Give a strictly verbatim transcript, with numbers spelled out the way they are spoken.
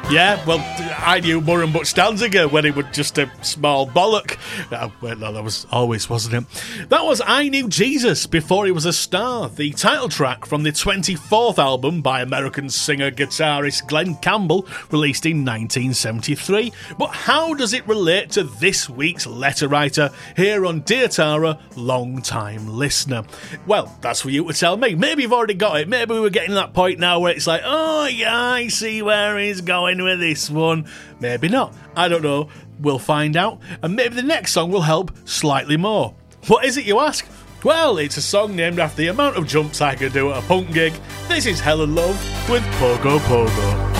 Yeah, well, I knew Murray Butch Danziger when he was just a small bollock. Oh, wait, no, that was Always, wasn't it? That was I Knew Jesus Before He Was a Star, the title track from the twenty-fourth album by American singer-guitarist Glenn Campbell, released in nineteen seventy-three. But how does it relate to this week's letter writer here on Dear Tara, long-time listener? Well, that's for you to tell me. Maybe you've already got it. Maybe we're getting to that point now where it's like, oh, yeah, I see where he's going with this one. Maybe not. I don't know. We'll find out. And maybe the next song will help slightly more. What is it, you ask? Well, it's a song named after the amount of jumps I could do at a punk gig. This is Hell and Love with Pogo Pogo.